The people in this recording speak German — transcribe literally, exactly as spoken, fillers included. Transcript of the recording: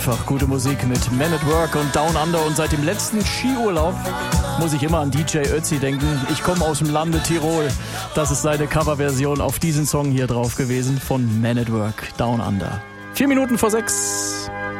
einfach gute Musik mit Man at Work und Down Under. Und seit dem letzten Skiurlaub muss ich immer an D J Ötzi denken. Ich komme aus dem Lande Tirol. Das ist seine Coverversion auf diesen Song hier drauf gewesen von Man at Work, Down Under. Vier Minuten vor sechs.